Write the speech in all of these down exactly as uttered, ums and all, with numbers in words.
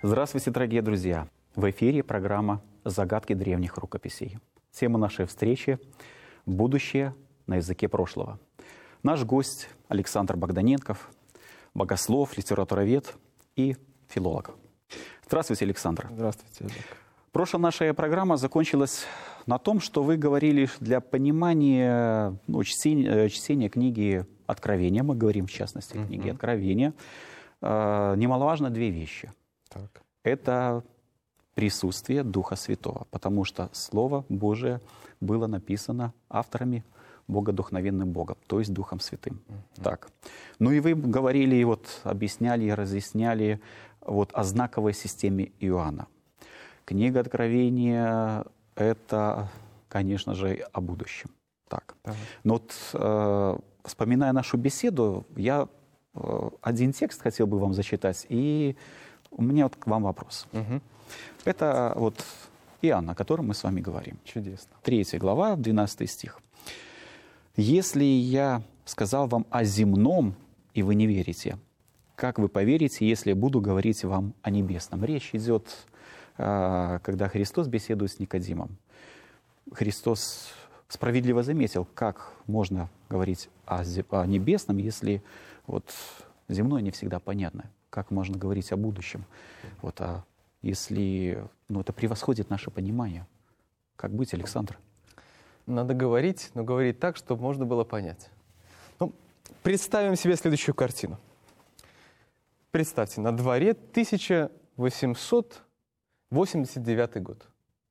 Здравствуйте, дорогие друзья! В эфире программа «Загадки древних рукописей». Тема нашей встречи – «Будущее на языке прошлого». Наш гость Александр Богданенков, богослов, литературовед и филолог. Здравствуйте, Александр. Здравствуйте, Олег. Прошлая наша программа закончилась на том, что вы говорили для понимания ну, чтения, чтения книги «Откровения», мы говорим в частности mm-hmm. книги «Откровения», э, немаловажно две вещи. Так. Это присутствие Духа Святого, потому что Слово Божие было написано авторами богодухновенным Богом, то есть Духом Святым. Mm-hmm. Так. Ну и вы говорили, и вот объясняли, разъясняли вот о знаковой системе Иоанна. Книга Откровения — это, конечно же, о будущем. Так. Mm-hmm. Но вот, э, вспоминая нашу беседу, я э, один текст хотел бы вам зачитать, и у меня вот к вам вопрос. Mm-hmm. Это вот Иоанн, о котором мы с вами говорим. Чудесно. Третья глава, двенадцатый стих. «Если я сказал вам о земном, и вы не верите, как вы поверите, если я буду говорить вам о небесном?» Речь идет, когда Христос беседует с Никодимом. Христос справедливо заметил, как можно говорить о небесном, если вот земное не всегда понятно. Как можно говорить о будущем, вот, а если ну, это превосходит наше понимание. Как быть, Александр? Надо говорить, но говорить так, чтобы можно было понять. Ну, представим себе следующую картину. Представьте, на дворе тысяча восемьсот восемьдесят девятый год.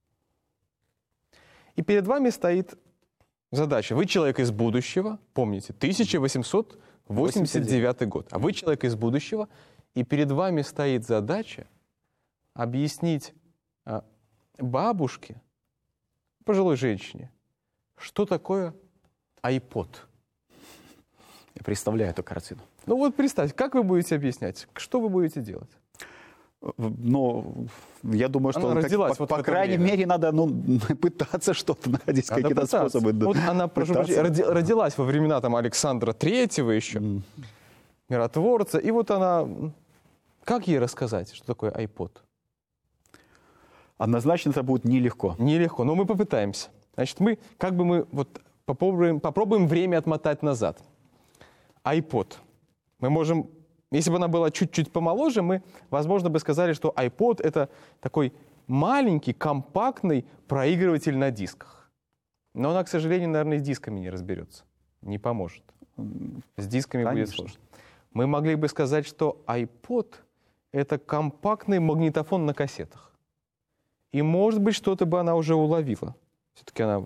И перед вами стоит задача. Вы человек из будущего, помните, тысяча восемьсот восемьдесят девятый год. А вы человек из будущего, и перед вами стоит задача объяснить а, бабушке, пожилой женщине, что такое iPod. Я представляю эту картину. Ну вот представьте, как вы будете объяснять, что вы будете делать? Ну, я думаю, что она родилась, как, вот по, по крайней время. мере, надо ну, пытаться что-то находить, Надо какие-то пытаться. способы. Вот она, прошу прощения, роди, родилась во времена там, Александра Третьего еще, mm. миротворца, и вот она... Как ей рассказать, что такое iPod? Однозначно это будет нелегко. Нелегко, но мы попытаемся. Значит, мы как бы мы вот попробуем, попробуем время отмотать назад. iPod. Мы можем, если бы она была чуть-чуть помоложе, мы, возможно, бы сказали, что iPod — это такой маленький, компактный проигрыватель на дисках. Но она, к сожалению, наверное, с дисками не разберется. Не поможет. С дисками Конечно. будет сложно. Мы могли бы сказать, что iPod — это компактный магнитофон на кассетах. И, может быть, что-то бы она уже уловила. Все-таки она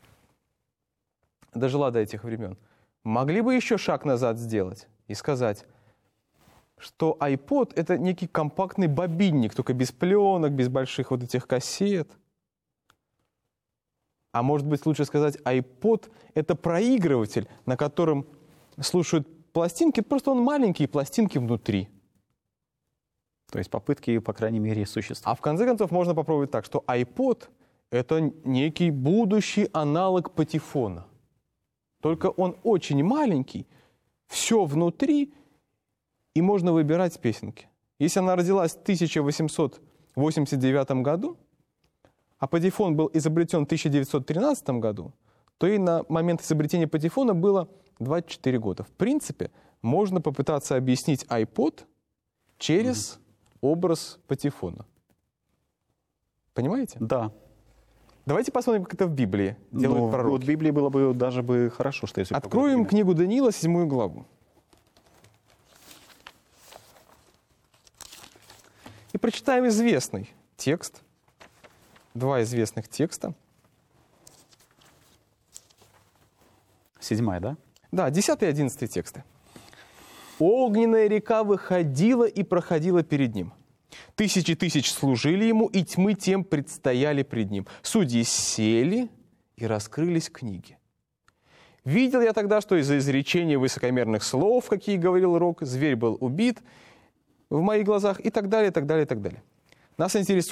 дожила до этих времен. Могли бы еще шаг назад сделать и сказать, что iPod — это некий компактный бобинник, только без пленок, без больших вот этих кассет. А может быть, лучше сказать, iPod — это проигрыватель, на котором слушают пластинки, просто он маленькие пластинки внутри. То есть попытки, по крайней мере, существуют. А в конце концов можно попробовать так, что iPod — это некий будущий аналог патефона. Только он очень маленький, все внутри, и можно выбирать песенки. Если она родилась в тысяча восемьсот восемьдесят девятом году, а патефон был изобретен в тысяча девятьсот тринадцатом году, то и на момент изобретения патефона было двадцать четыре года. В принципе, можно попытаться объяснить iPod через... Mm-hmm. образ патефона. Понимаете? Да. Давайте посмотрим, как это в Библии делают ну, пророки. Вот в Библии было бы даже бы хорошо, что если... Откроем книгу Даниила, седьмую главу. И прочитаем известный текст. Два известных текста. Седьмая, да? Да, десятый и одиннадцатый тексты. «Огненная река выходила и проходила перед ним. Тысячи тысяч служили ему, и тьмы тем предстояли пред ним. Судьи сели, и раскрылись книги. Видел я тогда, что из-за изречения высокомерных слов, какие говорил Рок, зверь был убит в моих глазах, и так далее, и так далее, и так далее». Нас интересует